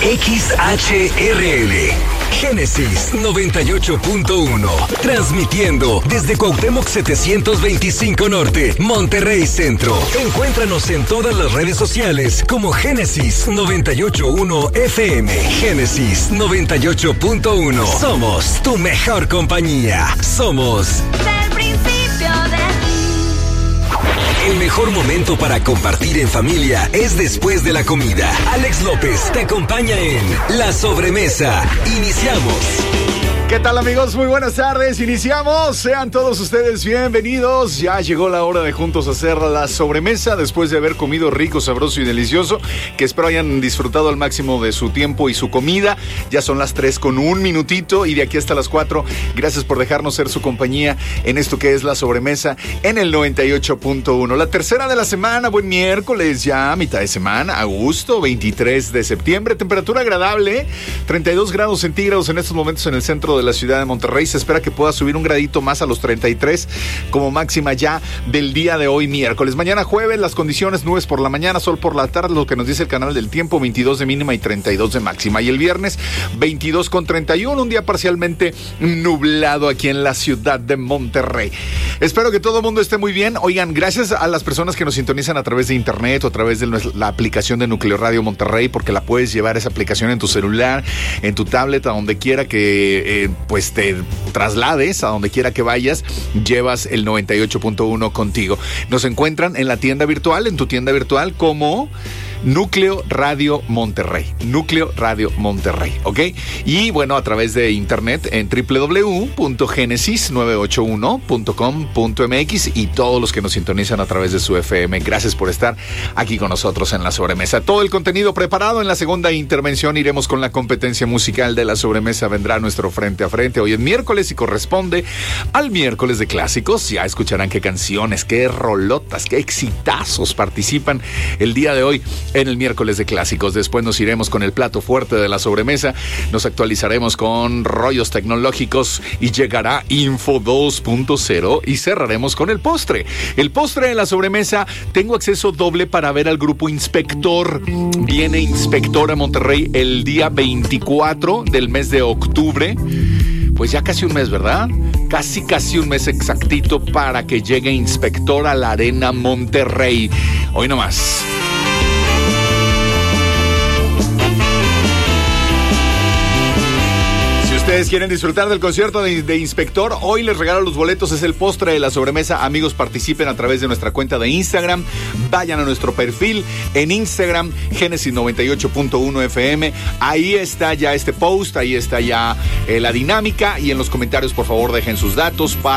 XHRL. Génesis 98.1, transmitiendo desde Cuauhtémoc 725 Norte, Monterrey Centro. Encuéntranos en todas las redes sociales como Génesis 98.1 FM. Génesis 98.1. Somos tu mejor compañía. Somos del principio de el mejor momento para compartir en familia es después de la comida. Alex López te acompaña en La Sobremesa. Iniciamos. ¿Qué tal, amigos? Muy buenas tardes. Iniciamos. Sean todos ustedes bienvenidos. Ya llegó la hora de juntos hacer la sobremesa después de haber comido rico, sabroso y delicioso, que espero hayan disfrutado al máximo de su tiempo y su comida. Ya son las 3:01 y de aquí hasta las 4. Gracias por dejarnos ser su compañía en esto que es la sobremesa en el 98.1. La tercera de la semana, buen miércoles, ya mitad de semana, agosto, 23 de septiembre. Temperatura agradable, 32 grados centígrados en estos momentos en el centro de la ciudad de Monterrey. Se espera que pueda subir un gradito más a los 33 como máxima ya del día de hoy miércoles. Mañana jueves las condiciones: nubes por la mañana, sol por la tarde, lo que nos dice el canal del tiempo, 22 de mínima y 32 de máxima. Y el viernes 22 con 31, un día parcialmente nublado aquí en la ciudad de Monterrey. Espero que todo el mundo esté muy bien. Oigan, gracias a las personas que nos sintonizan a través de internet o a través de la aplicación de Núcleo Radio Monterrey, porque la puedes llevar esa aplicación en tu celular, en tu tablet, a donde quiera que pues te traslades, a donde quiera que vayas, llevas el 98.1 contigo. Nos encuentran en la tienda virtual, en tu tienda virtual, como Núcleo Radio Monterrey. Núcleo Radio Monterrey, ¿ok? Y bueno, a través de internet en www.genesis981.com.mx y todos los que nos sintonizan a través de su FM. Gracias por estar aquí con nosotros en la sobremesa. Todo el contenido preparado. En la segunda intervención iremos con la competencia musical de la sobremesa. Vendrá nuestro frente a frente. Hoy es miércoles y corresponde al miércoles de clásicos. Ya escucharán qué canciones, qué rolotas, qué exitazos participan el día de hoy en el miércoles de clásicos. Después nos iremos con el plato fuerte de la sobremesa, nos actualizaremos con rollos tecnológicos y llegará Info 2.0 y cerraremos con el postre. El postre de la sobremesa, tengo acceso doble para ver al grupo Inspector. Viene Inspector a Monterrey el día 24 del mes de octubre. Pues ya casi un mes, ¿verdad? Casi un mes exactito para que llegue Inspector a la Arena Monterrey. Hoy nomás. Ustedes quieren disfrutar del concierto de Inspector, hoy les regalo los boletos, es el postre de la sobremesa. Amigos, participen a través de nuestra cuenta de Instagram, vayan a nuestro perfil en Instagram, Génesis 98.1 FM, ahí está ya este post, ahí está ya la dinámica, y en los comentarios por favor dejen sus datos para